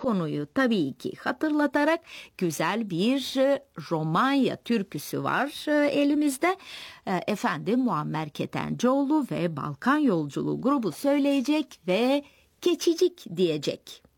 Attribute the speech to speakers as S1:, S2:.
S1: konuyu tabii ki hatırlatarak güzel bir Romanya türküsü var elimizde. Efendim Muammer Ketencoğlu ve Balkan Yolculuğu grubu söyleyecek ve geçicik diyecek.